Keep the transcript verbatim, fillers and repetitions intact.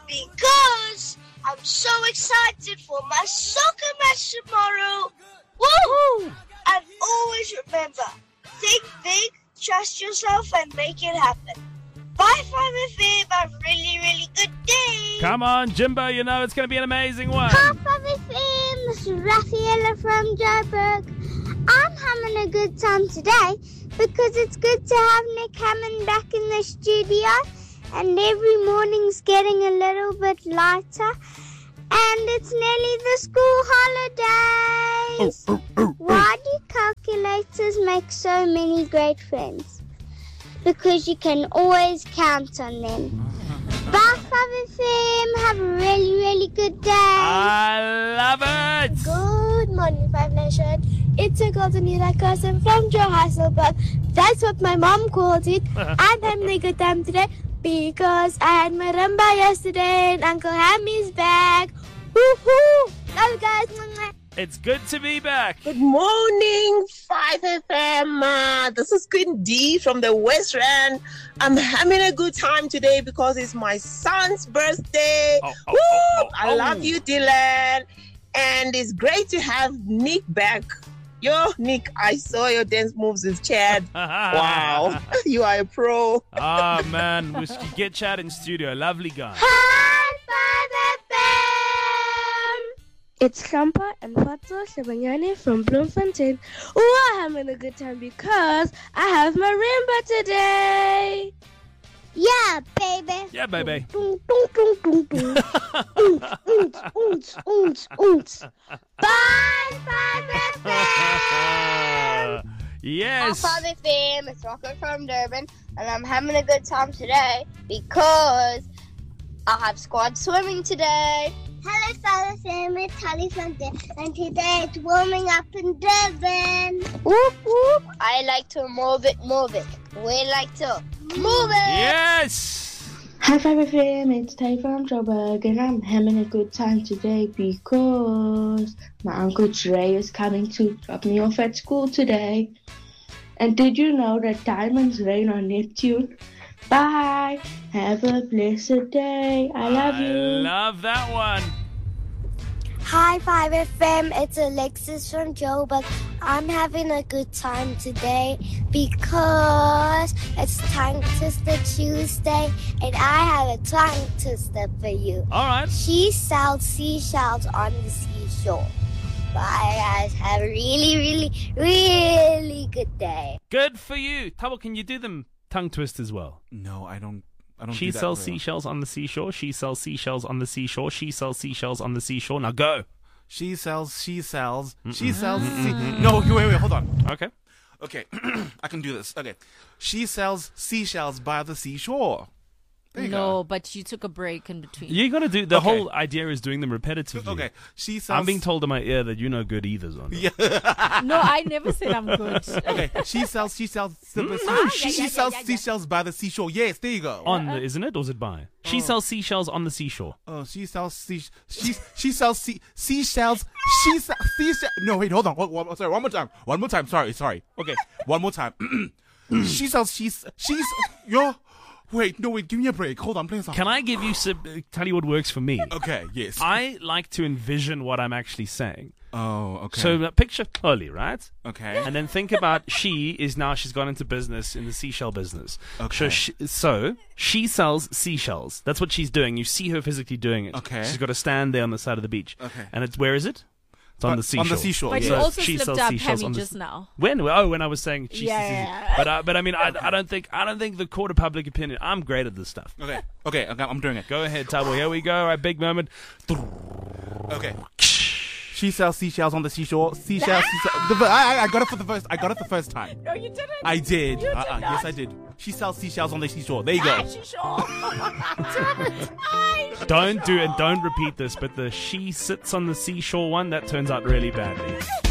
because I'm so excited for my soccer match tomorrow. Woo! And always remember, think big, trust yourself, and make it happen. Bye, five F M. Have a really, really good day. Come on, Jimbo. You know it's going to be an amazing one. Hi, five F M. This is Rafaela from Joburg. I'm having a good time today because it's good to have Nick Hammond back in the studio, and every morning's getting a little bit lighter, and it's nearly the school holidays. Oh, oh, oh, Why do calculators make so many great friends? Because you can always count on them. Bye, five F M. Have a really, really good day. I love it. Good morning, Five Nation. It's a golden Nila cousin from Joe Hasselberg. That's what my mom called it. I'm having a good time today because I had marimba yesterday and Uncle Hammy's back. Woohoo! Love you guys. It's good to be back. Good morning, five F M. Uh, this is Queen D from the West Rand. I'm having a good time today because it's my son's birthday. Oh, oh, Woo! oh, oh, I oh. love you, Dylan. And it's great to have Nick back. Yo, Nick, I saw your dance moves with Chad. Wow, you are a pro. Ah, man. We should get Chad in studio. Lovely guy. Hi, five F M. It's Krampa and Fatso Shabanyane from Bloemfontein. Oh, I'm having a good time because I have marimba today. Yeah, baby. Yeah, baby. Dun, dun, dun, dun, dun. Oons, oons, oons, oons, oons. Bye, five F M. Yes. Hi, five F M. It's Rocco from Durban, and I'm having a good time today because I have squad swimming today. Hello, five F M. It's Holly from Durban, and today it's warming up in Durban. Whoop, whoop. I like to move it, move it. We like to move it. Yes. Hi, five F M. It's Tay from Joburg, and I'm having a good time today because my Uncle Dre is coming to drop me off at school today. And did you know that diamonds rain on Neptune? Bye. Have a blessed day. I love I you. love that one. Hi, five F M. It's Alexis from Joburg. I'm having a good time today because it's Tongue Twister Tuesday, and I have a tongue twister for you. All right. She sells seashells on the seashore. Bye, guys. Have a really, really, really good day. Good for you. Tabo, can you do them tongue twist as well? No, I don't. I don't. She do that sells very well. seashells on the seashore. She sells seashells on the seashore. She sells seashells on the seashore. Now go. She sells. She sells. She sells. Se- no, wait, wait, hold on. Okay. Okay, I can do this. Okay, she sells seashells by the seashore. There you No, go. but you took a break in between. You got to do the Okay. whole idea is doing them repetitively. Okay, she sells. I'm being told in my ear that you're no good either, Zondo. Yeah. No, I never said I'm good. Okay, she sells. She sells. She, yeah, she yeah, sells yeah, yeah. seashells by the seashore. Yes, there you go. On the, isn't it? Or is it by? She Oh. sells seashells on the seashore. Oh, she sells sea. She she sells sea, seashells. She sells seashells. No, wait, hold on. One, one, sorry, one more time. One more time. Sorry, sorry. Okay, one more time. She sells. She's she's yo. Wait, no, wait. Give me a break. Hold on, please. Can I give you some, uh, tell you what works for me? Okay. Yes. I like to envision what I'm actually saying. Oh, okay. So uh, picture Holly, right? Okay. And then think about she is now, she's gone into business in the seashell business. Okay. So she, so she sells seashells. That's what she's doing. You see her physically doing it. Okay. She's got to stand there on the side of the beach. Okay. And it's, where is it? It's on But- the seashore. on the seashore, But yeah. you So also she slipped sells up seashells Hammy on the just now. When? Oh, when I was saying she. Yeah, yeah, yeah. But uh, but I mean, I, I don't think I don't think the court of public opinion. I'm great at this stuff. Okay. Okay. Okay. I'm doing it. Go ahead, Tabo. Here we go. All right, big moment. Okay. She sells seashells on the seashore. Seashells. seashells. The, ver- I, I- I got it for the first. I got it the first time. No, you didn't. I did. You did Uh-uh, not. yes, I did. She sells seashells on the seashore. There you go. Ah, she sure. Damn it. Ay, she Don't do sure. and don't repeat this. But the she sits on the seashore one that turns out really badly.